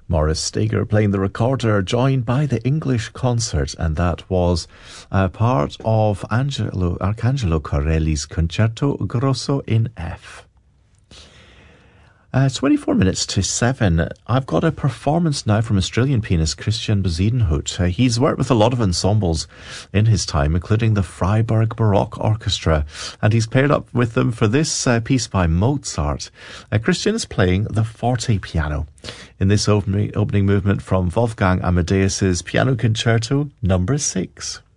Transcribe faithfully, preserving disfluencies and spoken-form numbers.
Morris Steger playing the recorder, joined by the English Concert, and that was uh, part of Angelo, Arcangelo Corelli's Concerto Grosso in F. Uh, twenty-four minutes to seven. I've got a performance now from Australian pianist Christian Bezuidenhout. Uh, he's worked with a lot of ensembles in his time, including the Freiburg Baroque Orchestra, and he's paired up with them for this uh, piece by Mozart. Uh, Christian is playing the forte piano in this opening, opening movement from Wolfgang Amadeus's Piano Concerto number six.